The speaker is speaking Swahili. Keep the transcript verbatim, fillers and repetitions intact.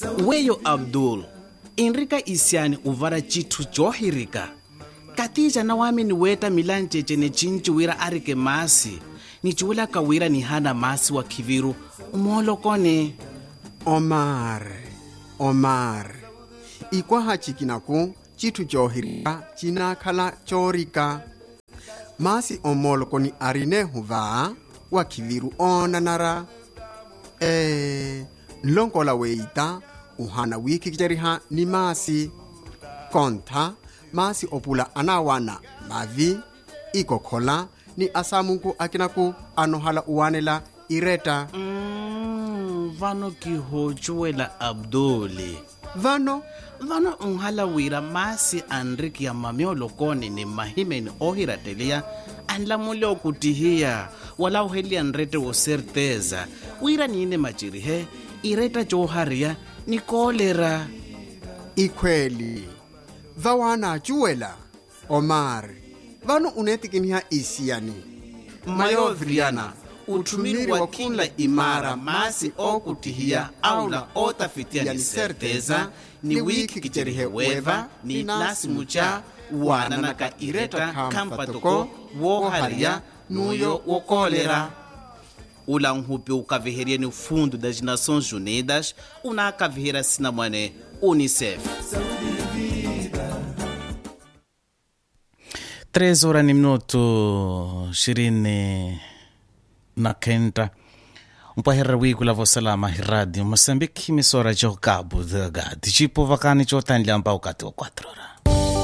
Weyo Abdul, inrika isiani uvara chitu johirika. Katija na wami ni weta milanjeje ne chinchi wira arike masi. Ni chula kawira ni hana masi wa kiviru. Umolo kone. Omar, Omar. Ikwa hachikinaku chitu johirika china kala chorika. Masi omolo koni arine huva wa kiviru onanara. Eh, nlongola weita uhana wiki kijariha ni masi. Konta, masi opula anawana mavi, ikokola ni asamunku akinaku anohala uwanela ireta. Mm, vano kihochuela Abduli. Vano? Vano unhala wira masi anriki ya mamiolo kone ni mahime ni ohira telia. Anla mule okutihia, wala uheli anrete wo certeza. Wira ni ine majirihe, ireta joharia ni kolera. Ikweli. Vawana juela. Omar. Vano unetikinha isiani. Mayo Vriana, utumiri wa kila imara masi okutihia aula otafitia ni certeza ni wiki kicherihe weva ni nasi mucha wana naka ireta kampatoko woharia nuyo wokolera. Ula nhupi ukaviheria ni fundo das Nações Unidas unakavihera sinamwane Unicef. Três horas ni minuto ishirini na kenda mpahera wiku la vosalama radio Moçambique misora jo cabo de gadi chipo vakani cho tanliamba ukati wa quatro horas.